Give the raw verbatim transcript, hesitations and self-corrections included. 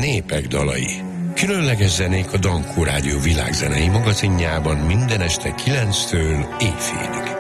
népek dalai. Különleges zenék a Dankó Rádió világzenei magazinjában minden este kilenctől éjfélig.